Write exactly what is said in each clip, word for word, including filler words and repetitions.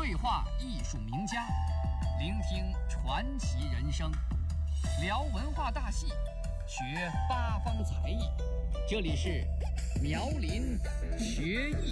对话艺术名家，聆听传奇人生，聊文化大戏，学八方才艺。这里是苗林学艺。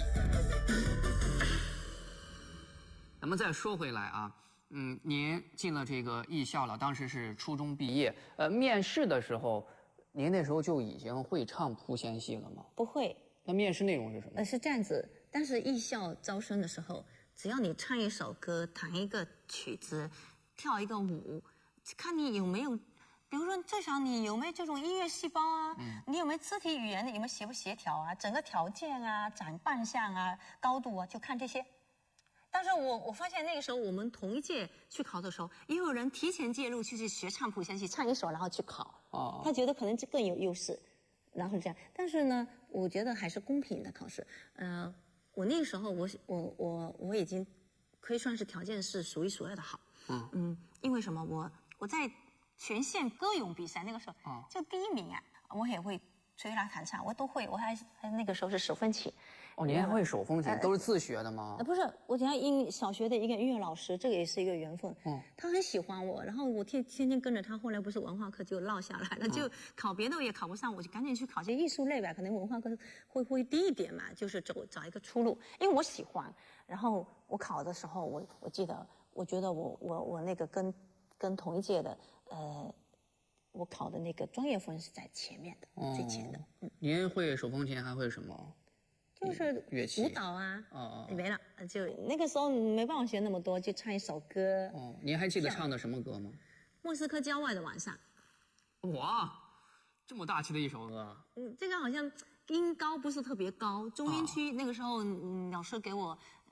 咱们再说回来啊，嗯，您进了这个艺校了，当时是初中毕业，呃，面试的时候，您那时候就已经会唱莆仙戏了吗？ 不会。 那面试内容是什么？ 呃，是这样子，当时艺校招生的时候，只要你唱一首歌，弹一个曲子，跳一个舞，看你有没有，比如说最少你有没有这种音乐细胞啊，嗯、你有没有肢体语言的，有没有协不协调啊，整个条件啊，长扮相啊，高度啊，就看这些。但是我我发现那个时候我们同一届去考的时候，也有人提前介入去去学唱莆仙戏，唱一首然后去考，哦，他觉得可能这更有优势。然后这样，但是呢，我觉得还是公平的考试。呃，我那个时候我我我我已经可以算是条件是数一数二的好。嗯嗯，因为什么？我我在全县歌咏比赛那个时候，啊，就第一名啊，我也会吹拉弹唱，我都会，我还还那个时候是手风琴。 哦，您还会手风琴，呃、都是自学的吗？ 呃，不是，我讲音小学的一个音乐老师，这个也是一个缘分。嗯，他很喜欢我，然后我天天天跟着他，后来不是文化课就落下来了，嗯、就考别的也考不上，我就赶紧去考些艺术类吧，可能文化课会会低一点嘛，就是走找一个出路，因为我喜欢。然后我考的时候，我我记得，我觉得我我我那个跟跟同一届的呃。我考的那个专业分是在前面的，哦、最前的。嗯， 您会手风琴，还会什么？ 就是乐器、 舞蹈啊， 哦哦， 没了，就那个时候没办法学那么多，就唱一首歌。 哦，您还记得唱的什么歌吗？ 莫斯科郊外的晚上。 哇，这么大气的一首歌。 嗯，这个好像音高不是特别高，中音区那个时候，嗯，老师给我